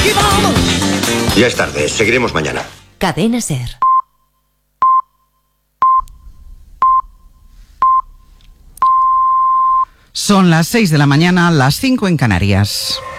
Ya es tarde, seguiremos mañana. Cadena SER. Son las 6 de la mañana, las 5 en Canarias.